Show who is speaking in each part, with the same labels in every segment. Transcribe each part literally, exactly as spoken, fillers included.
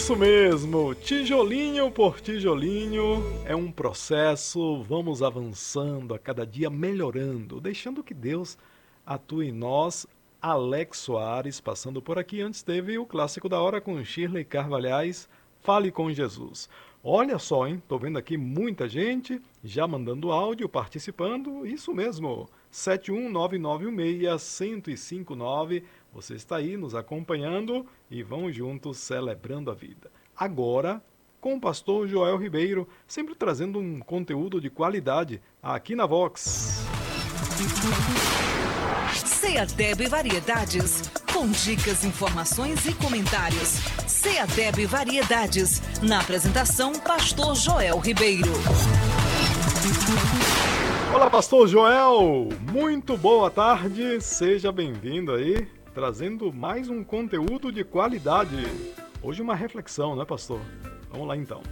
Speaker 1: Isso mesmo, tijolinho por tijolinho, é um processo, vamos avançando a cada dia, melhorando, deixando que Deus atue em nós. Alex Soares passando por aqui, antes teve o clássico da hora com Shirley Carvalhais, Fale com Jesus. Olha só, hein, tô vendo aqui muita gente já mandando áudio, participando, isso mesmo, sete um nove nove um seis, um zero cinco nove, você está aí nos acompanhando e vamos juntos celebrando a vida. Agora, com o pastor Joel Ribeiro, sempre trazendo um conteúdo de qualidade aqui na Vox.
Speaker 2: Ceadeb Variedades, com dicas, informações e comentários. Ceadeb Variedades, na apresentação, pastor Joel Ribeiro.
Speaker 1: Olá, pastor Joel, muito boa tarde, seja bem-vindo aí, trazendo mais um conteúdo de qualidade. Hoje uma reflexão, né, pastor? Vamos lá então.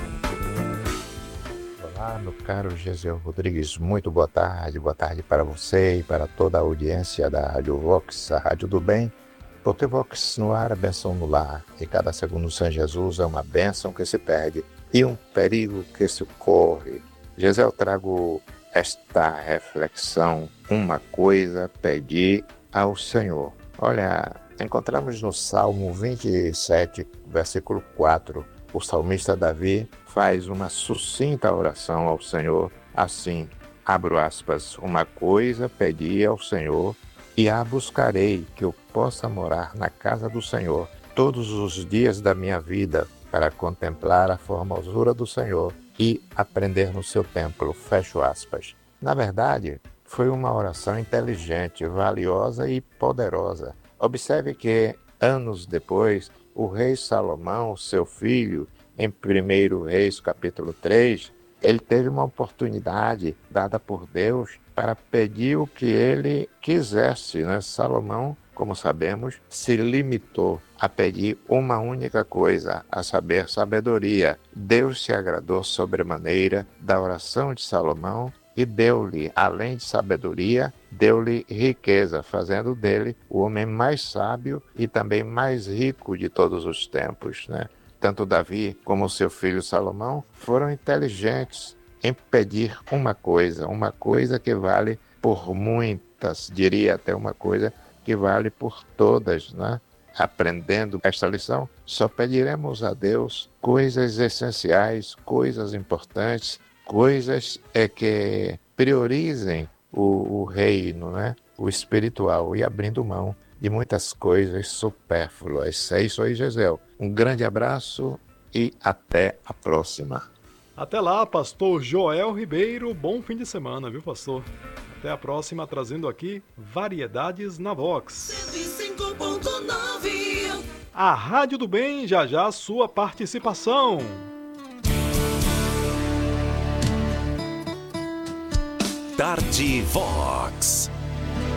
Speaker 3: Olá, meu caro Gesiel Rodrigues, muito boa tarde, boa tarde para você e para toda a audiência da Rádio Vox, a Rádio do Bem. Por ter Vox no ar, a bênção no lar, e cada segundo sem Jesus é uma bênção que se perde e um perigo que se corre. Gesiel, trago esta reflexão, uma coisa pedi ao Senhor. Olha, encontramos no Salmo vinte e sete, versículo quatro, o salmista Davi faz uma sucinta oração ao Senhor, assim, abro aspas, uma coisa pedi ao Senhor e a buscarei, que eu possa morar na casa do Senhor todos os dias da minha vida, para contemplar a formosura do Senhor e aprender no seu templo, fecho aspas. Na verdade, foi uma oração inteligente, valiosa e poderosa. Observe que, anos depois, o rei Salomão, seu filho, em primeiro Reis, capítulo três, ele teve uma oportunidade dada por Deus para pedir o que ele quisesse, né? Salomão, como sabemos, se limitou a pedir uma única coisa, a saber, sabedoria. Deus se agradou sobremaneira da oração de Salomão e deu-lhe, além de sabedoria, deu-lhe riqueza, fazendo dele o homem mais sábio e também mais rico de todos os tempos, né? Tanto Davi como seu filho Salomão foram inteligentes em pedir uma coisa, uma coisa que vale por muitas, diria até uma coisa que vale por todas, né? Aprendendo esta lição, só pediremos a Deus coisas essenciais, coisas importantes, coisas é que priorizem o, o reino, né? O espiritual, e abrindo mão de muitas coisas supérfluas. É isso aí, Gesiel. Um grande abraço e até a próxima.
Speaker 1: Até lá, pastor Joel Ribeiro, bom fim de semana, viu, pastor? Até a próxima, trazendo aqui Variedades na Vox.
Speaker 2: cento e cinco ponto nove.
Speaker 1: A Rádio do Bem, já já sua participação.
Speaker 4: Tarde Vox.